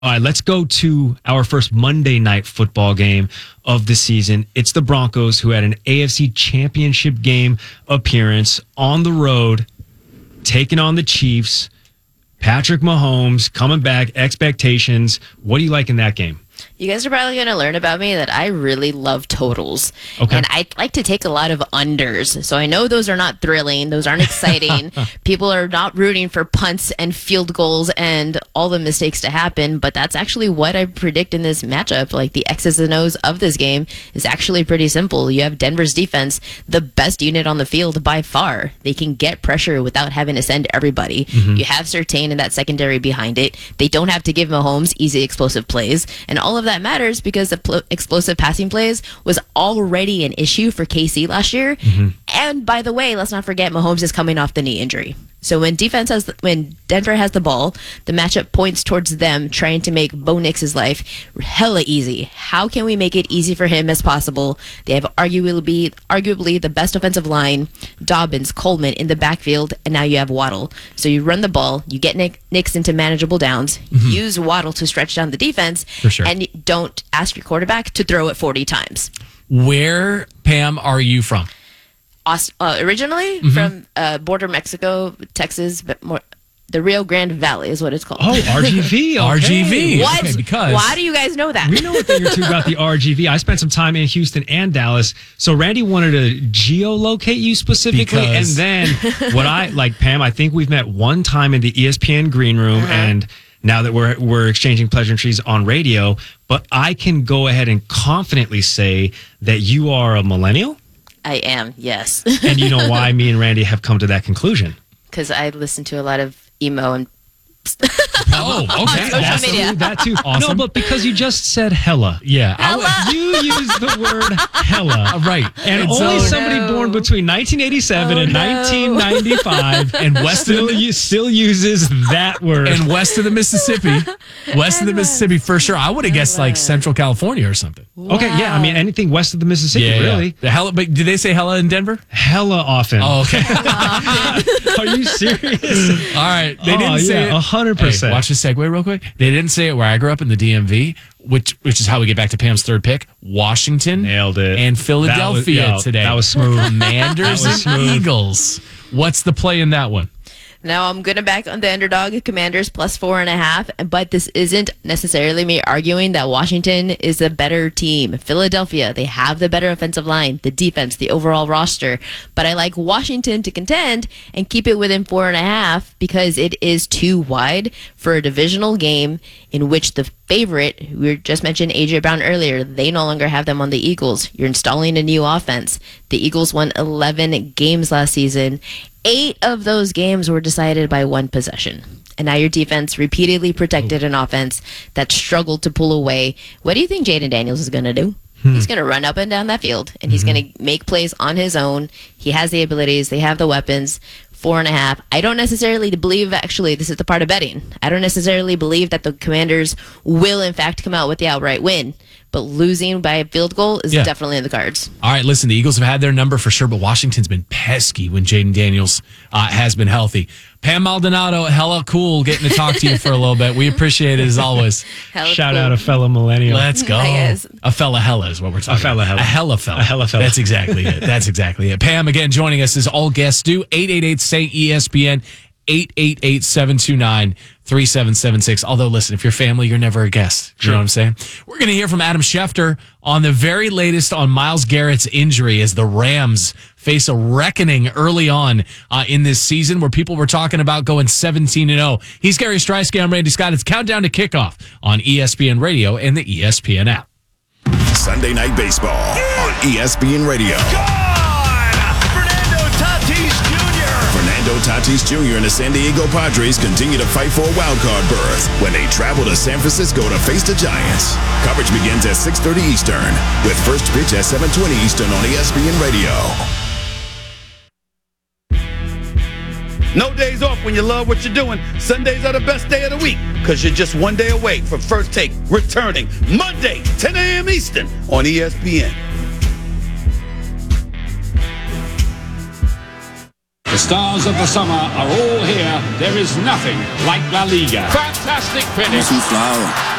All right, let's go to our first Monday night football game of the season. It's the Broncos, who had an AFC Championship game appearance on the road, taking on the Chiefs. Patrick Mahomes coming back, expectations. What do you like in that game? You guys are probably going to learn about me that I really love totals. Okay. And I like to take a lot of unders. So I know those are not thrilling. Those aren't exciting. People are not rooting for punts and field goals and all the mistakes to happen. But that's actually what I predict in this matchup. Like the X's and O's of this game is actually pretty simple. You have Denver's defense, the best unit on the field by far. They can get pressure without having to send everybody. You have Surtain in that secondary behind it. They don't have to give Mahomes easy explosive plays. And all of that matters because the explosive passing plays was already an issue for KC last year. And by the way, let's not forget Mahomes is coming off the knee injury. So when Denver has the ball, the matchup points towards them trying to make Bo Nix's life hella easy. How can we make it easy for him as possible? They have arguably the best offensive line, Dobbins, Coleman in the backfield, and now you have Waddle. So you run the ball, you get Nix into manageable downs, use Waddle to stretch down the defense, For sure. and don't ask your quarterback to throw it 40 times. Where, Pam, are you from? Originally from border Mexico, Texas, but more the Rio Grande Valley is what it's called. Oh, RGV. Okay. RGV. What? Okay, because Why do you guys know that? We know a thing or two about the RGV. I spent some time in Houston and Dallas. So Randy wanted to geolocate you specifically. Because- And then what I like, Pam, I think we've met one time in the ESPN green room and now that we're exchanging pleasantries on radio, but I can go ahead and confidently say that you are a millennial. I am, yes. And you know why me and Randy have come to that conclusion. Because I listen to a lot of emo and Oh, okay. social Awesome. media. That too. Awesome. No, but because you just said hella. Yeah. You used the word hella. Right. And only somebody born between 1987 and 1995 and west of still uses that word. and west of the Mississippi. West of the Mississippi for sure. I would have guessed like Central California or something. Okay, yeah, I mean anything west of the Mississippi, really. The hella, but did they say hella in Denver? Hella often. Oh, okay. Are you serious? All right. They didn't say it. 100%. Hey, watch the segue real quick. They didn't say it where I grew up in the DMV, which is how we get back to Pam's third pick. Washington. Nailed it. And Philadelphia today. That was smooth. Commanders That was and smooth. Eagles. What's the play in that one? Now I'm going to back on the underdog Commanders plus 4.5, but this isn't necessarily me arguing that Washington is a better team. Philadelphia, they have the better offensive line, the defense, the overall roster, but I like Washington to contend and keep it within 4.5 because it is too wide for a divisional game in which the favorite, we just mentioned AJ Brown earlier, they no longer have them on the Eagles. You're installing a new offense. The Eagles won 11 games last season. 8 of those games were decided by one possession. And now your defense repeatedly protected an offense that struggled to pull away. What do you think Jaden Daniels is going to do? He's going to run up and down that field, and he's going to make plays on his own. He has the abilities. They have the weapons. 4.5. I don't necessarily believe, actually, this is the part of betting. I don't necessarily believe that the Commanders will, in fact, come out with the outright win. But losing by a field goal is definitely in the cards. All right, listen, the Eagles have had their number for sure, but Washington's been pesky when Jaden Daniels has been healthy. Pam Maldonado, hella cool getting to talk to you for a little bit. We appreciate it as always. Shout out a fellow millennial. Let's go. Hi, guys. A fella hella is what we're talking fella about. hella. A hella fella. A hella fella. That's exactly it. That's exactly it. Pam, again, joining us as all guests do. 888-SAY-ESPN, 888-729-3776. Although, listen, if you're family, you're never a guest. You know what I'm saying? We're going to hear from Adam Schefter on the very latest on Myles Garrett's injury as the Rams face a reckoning early on in this season where people were talking about going 17-0. He's Gary Streisky. I'm Randy Scott. It's Countdown to Kickoff on ESPN Radio and the ESPN app. Sunday Night Baseball on ESPN Radio. Fernando Tatis Jr. and the San Diego Padres continue to fight for a wildcard berth when they travel to San Francisco to face the Giants. Coverage begins at 6:30 Eastern with first pitch at 7:20 Eastern on ESPN Radio. No days off when you love what you're doing. Sundays are the best day of the week because you're just one day away from First Take returning Monday, 10 a.m. Eastern on ESPN. The stars of the summer are all here. There is nothing like La Liga. Fantastic finish.